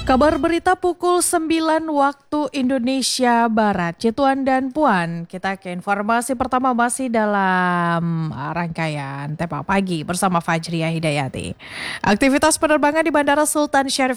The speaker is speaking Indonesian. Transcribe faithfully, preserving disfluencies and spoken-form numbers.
Kabar berita pukul sembilan waktu Indonesia Barat. Cituan dan Puan, kita ke informasi pertama masih dalam uh, rangkaian Tepa Pagi bersama Fajriya Hidayati. Aktivitas penerbangan di Bandara Sultan Syarif